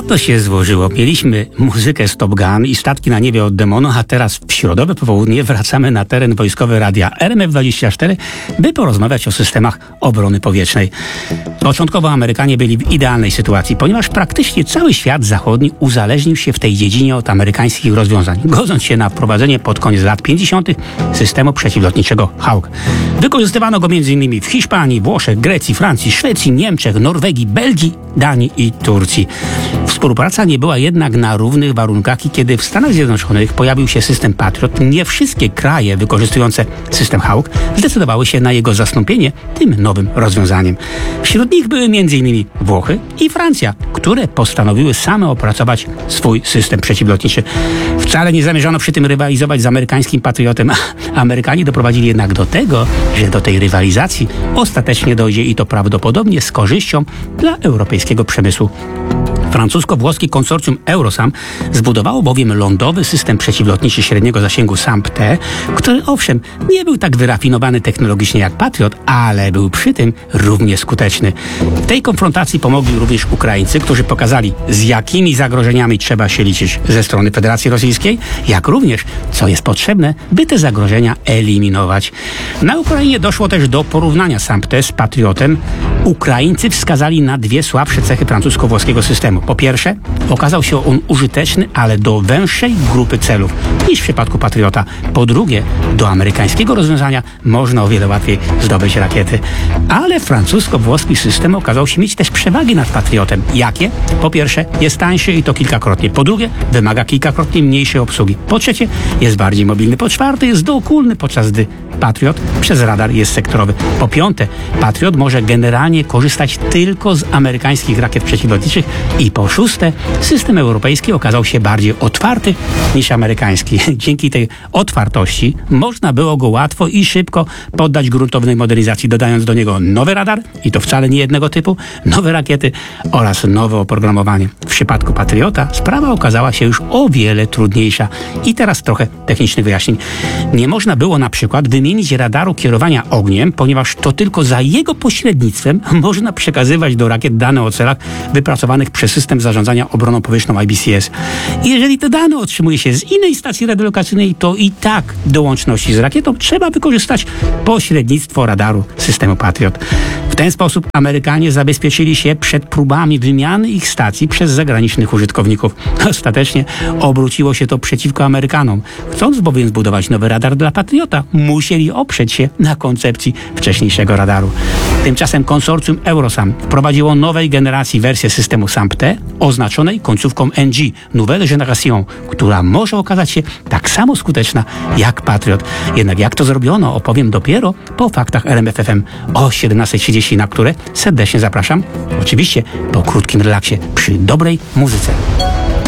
to się złożyło. Mieliśmy muzykę z Top Gun i statki na niebie od demonu, a teraz w środowe popołudnie wracamy na teren wojskowy radia RMF24, by porozmawiać o systemach obrony powietrznej. Początkowo Amerykanie byli w idealnej sytuacji, ponieważ praktycznie cały świat zachodni uzależnił się w tej dziedzinie od amerykańskich rozwiązań, godząc się na wprowadzenie pod koniec lat 50. systemu przeciwlotniczego Hawk. Wykorzystywano go m.in. w Hiszpanii, Włoszech, Grecji, Francji, Szwecji, Niemczech, Norwegii, Belgii, Danii i Turcji. Współpraca nie była jednak na równych warunkach i kiedy w Stanach Zjednoczonych pojawił się system Patriot, nie wszystkie kraje wykorzystujące system Hawk zdecydowały się na jego zastąpienie tym nowym rozwiązaniem. Wśród nich były m.in. Włochy i Francja, które postanowiły same opracować swój system przeciwlotniczy. Wcale nie zamierzano przy tym rywalizować z amerykańskim Patriotem. Amerykanie doprowadzili jednak do tego, że do tej rywalizacji ostatecznie dojdzie i to prawdopodobnie z korzyścią dla europejskiego przemysłu. Francusko-włoskie konsorcjum Eurosam zbudowało bowiem lądowy system przeciwlotniczy średniego zasięgu SAMP-T, który owszem nie był tak wyrafinowany technologicznie jak Patriot, ale był przy tym równie skuteczny. W tej konfrontacji pomogli również Ukraińcy, którzy pokazali, z jakimi zagrożeniami trzeba się liczyć ze strony Federacji Rosyjskiej, jak również co jest potrzebne, by te zagrożenia eliminować. Na Ukrainie doszło też do porównania SAMP-T z Patriotem. Ukraińcy wskazali na dwie słabsze cechy francusko-włoskiego systemu. Po pierwsze, okazał się on użyteczny, ale do węższej grupy celów niż w przypadku Patriota. Po drugie, do amerykańskiego rozwiązania można o wiele łatwiej zdobyć rakiety. Ale francusko-włoski system okazał się mieć też przewagi nad Patriotem. Jakie? Po pierwsze, jest tańszy i to kilkakrotnie. Po drugie, wymaga kilkakrotnie mniejszej obsługi. Po trzecie, jest bardziej mobilny. Po czwarte, jest dookólny, podczas gdy Patriot przez radar jest sektorowy. Po piąte, Patriot może generalnie korzystać tylko z amerykańskich rakiet przeciwlotniczych i po szóste, system europejski okazał się bardziej otwarty niż amerykański. Dzięki tej otwartości można było go łatwo i szybko poddać gruntownej modernizacji, dodając do niego nowy radar i to wcale nie jednego typu, nowe rakiety oraz nowe oprogramowanie. W przypadku Patriota sprawa okazała się już o wiele trudniejsza. I teraz trochę technicznych wyjaśnień. Nie można było na przykład wymienić radaru kierowania ogniem, ponieważ to tylko za jego pośrednictwem można przekazywać do rakiet dane o celach wypracowanych przez system zarządzania obroną powietrzną IBCS. I jeżeli te dane otrzymuje się z innej stacji radiolokacyjnej, to i tak do łączności z rakietą trzeba wykorzystać pośrednictwo radaru systemu Patriot. W ten sposób Amerykanie zabezpieczyli się przed próbami wymiany ich stacji przez zagranicznych użytkowników. Ostatecznie obróciło się to przeciwko Amerykanom. Chcąc bowiem zbudować nowy radar dla Patriota, musieli oprzeć się na koncepcji wcześniejszego radaru. Tymczasem konsorcjum Eurosam wprowadziło nowej generacji wersję systemu SAMP-T oznaczonej końcówką NG, Nouvelle Génération, która może okazać się tak samo skuteczna jak Patriot. Jednak jak to zrobiono, opowiem dopiero po faktach RMF FM o 17:30, na które serdecznie zapraszam. Oczywiście po krótkim relaksie przy dobrej muzyce.